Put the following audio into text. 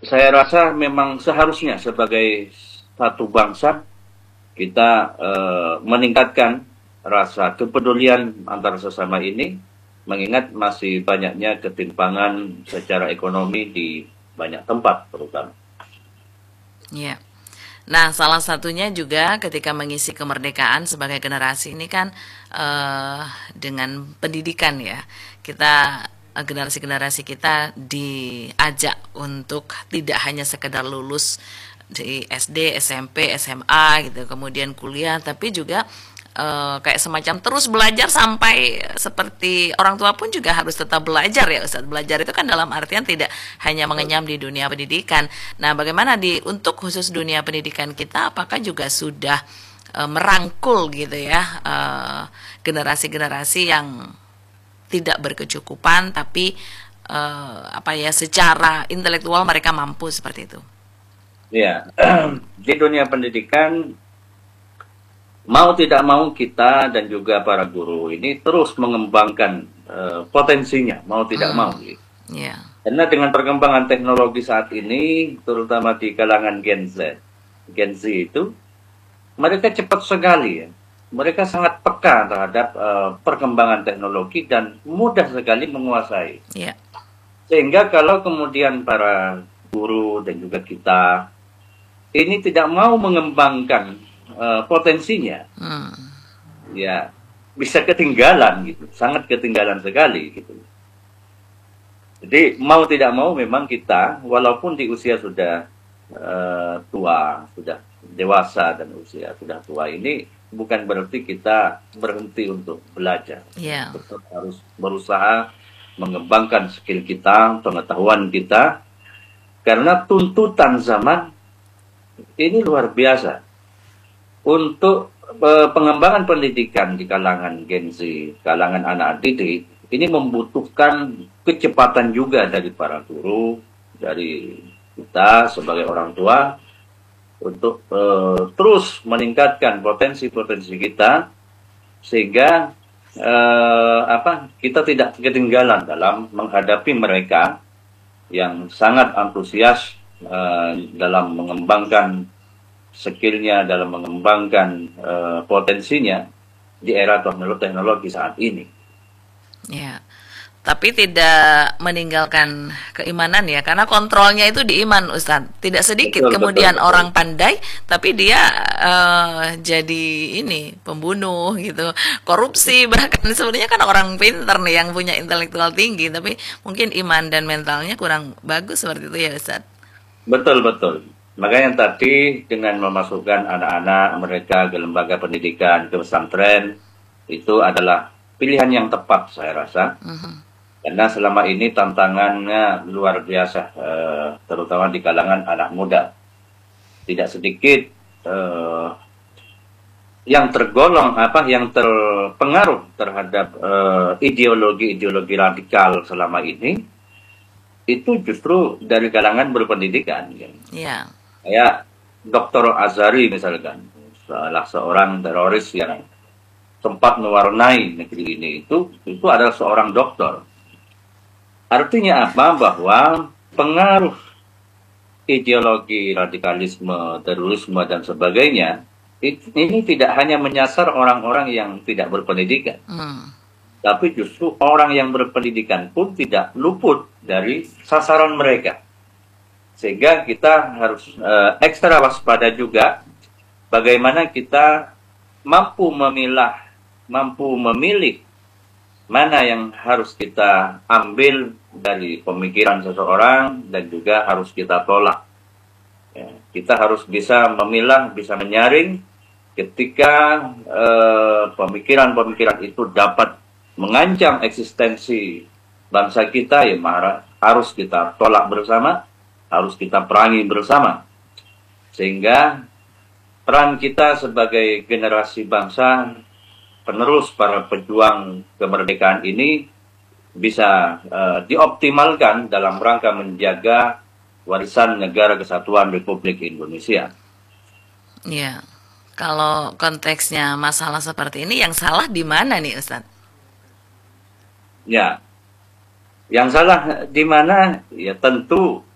Saya rasa memang seharusnya sebagai satu bangsa kita meningkatkan rasa kepedulian antara sesama ini, mengingat masih banyaknya ketimpangan secara ekonomi di banyak tempat terutama. Ya. Nah, salah satunya juga ketika mengisi kemerdekaan sebagai generasi ini kan eh, dengan pendidikan ya. Kita generasi-generasi kita diajak untuk tidak hanya sekedar lulus di SD, SMP, SMA gitu, kemudian kuliah, tapi juga kayak semacam terus belajar sampai seperti orang tua pun juga harus tetap belajar ya Ustadz. Belajar itu kan dalam artian tidak hanya mengenyam di dunia pendidikan. Nah, bagaimana untuk khusus dunia pendidikan kita, apakah juga sudah merangkul gitu ya generasi-generasi yang tidak berkecukupan tapi apa ya, secara intelektual mereka mampu seperti itu. Ya, di dunia pendidikan mau tidak mau kita dan juga para guru ini terus mengembangkan potensinya, mau tidak mau. Gitu. Ya. Karena dengan perkembangan teknologi saat ini, terutama di kalangan Gen Z itu, mereka cepat sekali ya. Mereka sangat peka terhadap perkembangan teknologi dan mudah sekali menguasai. Ya. Sehingga kalau kemudian para guru dan juga kita ini tidak mau mengembangkan potensinya, ya bisa ketinggalan gitu, sangat ketinggalan sekali gitu. Jadi mau tidak mau memang kita, walaupun di usia sudah tua, sudah dewasa dan usia sudah tua ini, bukan berarti kita berhenti untuk belajar. Yeah. Tetap harus berusaha mengembangkan skill kita, pengetahuan kita, karena tuntutan zaman ini luar biasa. Untuk pengembangan pendidikan di kalangan Gen Z, kalangan anak didik, ini membutuhkan kecepatan juga dari para guru, dari kita sebagai orang tua, untuk terus meningkatkan potensi-potensi kita, sehingga kita tidak ketinggalan dalam menghadapi mereka yang sangat antusias dalam mengembangkan skillnya, dalam mengembangkan potensinya di era teknologi saat ini. Ya, tapi tidak meninggalkan keimanan ya, karena kontrolnya itu di iman, Ustadz. Tidak sedikit Betul, kemudian betul. orang pandai, tapi dia jadi ini pembunuh gitu, korupsi bahkan. Sebenarnya kan orang pinter nih yang punya intelektual tinggi, tapi mungkin iman dan mentalnya kurang bagus seperti itu ya, Ustadz. Betul, betul. Makanya tadi dengan memasukkan anak-anak mereka ke lembaga pendidikan, ke pesantren, itu adalah pilihan yang tepat saya rasa. Karena selama ini tantangannya luar biasa, terutama di kalangan anak muda. Tidak sedikit yang tergolong yang terpengaruh terhadap ideologi-ideologi radikal selama ini, itu justru dari kalangan berpendidikan. Iya. Kayak Dr. Azhari misalkan, salah seorang teroris yang sempat mewarnai negeri ini, itu adalah seorang doktor. Artinya apa? Bahwa pengaruh ideologi radikalisme, terorisme dan sebagainya ini tidak hanya menyasar orang-orang yang tidak berpendidikan, tapi justru orang yang berpendidikan pun tidak luput dari sasaran mereka. Sehingga kita harus ekstra waspada juga bagaimana kita mampu memilah, mampu memilih mana yang harus kita ambil dari pemikiran seseorang dan juga harus kita tolak. Ya, kita harus bisa memilah, bisa menyaring ketika pemikiran-pemikiran itu dapat mengancam eksistensi bangsa kita, ya harus kita tolak bersama, harus kita perangi bersama. Sehingga peran kita sebagai generasi bangsa, penerus para pejuang kemerdekaan ini bisa dioptimalkan dalam rangka menjaga warisan negara kesatuan Republik Indonesia. Iya. Kalau konteksnya masalah seperti ini, yang salah di mana nih, Ustadz? Ya, yang salah di mana? Ya tentu